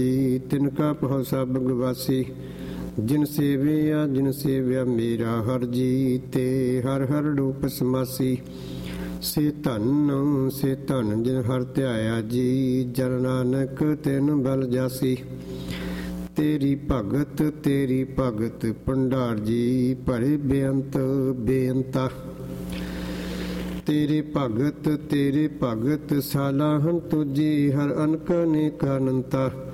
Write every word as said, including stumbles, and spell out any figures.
ਤਿਨ ਕਾ ਭਉ ਸਭ ਗਵਾਸੀ। ਜਿਨ ਸੇਵਿਆ ਜਿਨ ਸੇਵਿਆ ਮੇਰਾ ਹਰ ਜੀ, ਤੇ ਹਰ ਹਰ ਰੂਪ ਸਮਾਸੀ। ਸੇ ਧਨ ਸੇ ਧਨ ਜਿਨ ਹਰ ਧਿਆਇਆ ਜੀ, ਜਨ ਨਾਨਕ ਤਿਨ ਬਲ ਜਾਸੀ। ਤੇਰੀ ਭਗਤ ਤੇਰੀ ਭਗਤ ਭੰਡਾਰ ਜੀ, ਭਰੇ ਬੇਅੰਤ ਬੇਅੰਤਾ। ਤੇਰੇ ਭਗਤ ਤੇਰੇ ਭਗਤ ਸਾਲਾਹਨ ਤੁਜੀ, ਹਰ ਅਨਕ ਅਨੇਕ ਅਨੰਤਾ।